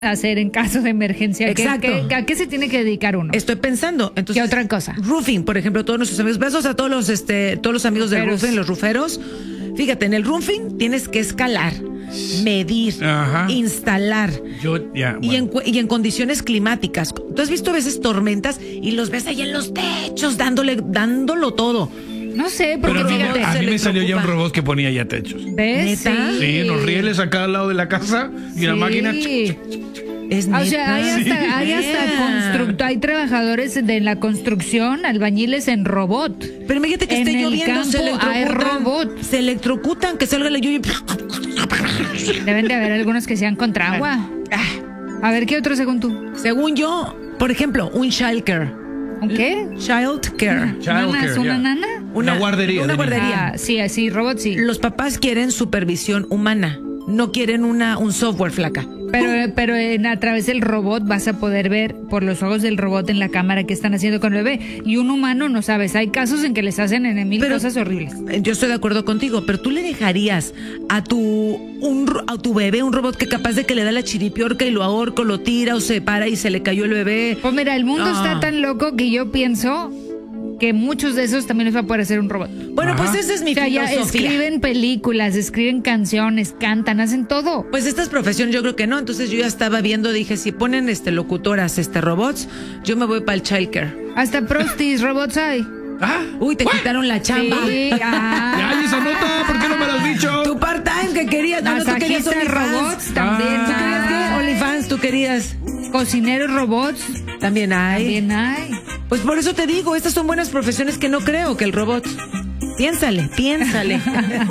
hacer en caso de emergencia? Exacto. ¿A qué se tiene que dedicar uno? Estoy pensando. Entonces, ¿Qué otra cosa? Roofing, por ejemplo, todos nuestros amigos. Besos a todos los amigos del Ruferos. roofing, los ruferos. Fíjate, en el roofing tienes que escalar, medir, Ajá. instalar. Y en condiciones climáticas. Tú has visto a veces tormentas y los ves ahí en los techos dándolo todo. No sé, porque Pero no, fíjate. a mí me salió ya un preocupa. robot que ponía ya techos. ¿Ves? ¿Neta? Sí, en los rieles a cada lado de la casa y la máquina. Es O sea, neta. hay trabajadores de la construcción, albañiles en robot. Pero imagínate que En esté el lloviendo, se campo hay electrocutan. robots. Se electrocutan, que salga la lluvia. Deben de haber algunos que sean contra agua. A ver, ¿qué otro según tú? Según yo, por ejemplo, un child care. ¿Un qué? Child care. ¿Una, ya. nana? Una guardería. Una de guardería. Ah, sí, así, robot sí. Los papás quieren supervisión humana. No quieren un software, flaca. Pero a través del robot vas a poder ver por los ojos del robot en la cámara qué están haciendo con el bebé. Y un humano no sabes. Hay casos en que les hacen en mil Pero- cosas horribles. Yo estoy de acuerdo contigo, pero tú le dejarías a tu bebé un robot que capaz de que le da la chiripiorca y lo ahorca, lo tira o se para y se le cayó el bebé. Pues mira, el mundo No. está tan loco que yo pienso que muchos de esos también los va a poder hacer un robot. Bueno, Ajá. pues esa es mi O sea, ya filosofía. escriben películas, escriben canciones, cantan, hacen todo. Pues esta es profesión, yo creo que no. Entonces yo ya estaba viendo, dije, si ponen locutoras, robots, yo me voy para el childcare. Hasta prostis, robots hay. Ah, Uy, te quitaron la chamba. Sí, ya, y esa nota, ¿por qué no me lo has dicho? Tu part-time que querías. No, tú querías Masajistas OnlyFans. robots también. ¿Tú querías hay. qué? OnlyFans, tú querías. Cocineros robots También hay. también hay. Pues por eso te digo, estas son buenas profesiones que no creo que el robot. Piénsale.